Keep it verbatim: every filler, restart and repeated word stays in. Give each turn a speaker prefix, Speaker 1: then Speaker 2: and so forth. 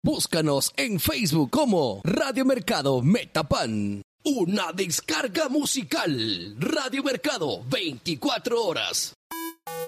Speaker 1: Búscanos en Facebook como Radio Mercado Metapan. Una descarga musical. Radio Mercado, veinticuatro horas.